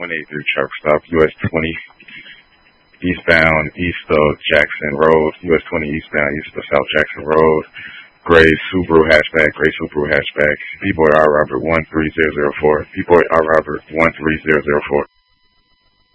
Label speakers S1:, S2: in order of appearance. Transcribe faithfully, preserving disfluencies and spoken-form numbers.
S1: one eighty-three traffic stop, U S twenty eastbound, east of Jackson Road, U S twenty eastbound, east of South Jackson Road. Gray Subaru hatchback, gray Subaru hatchback. B-Boy R. Robert one three zero zero four. B-Boy R. Robert one three zero zero four.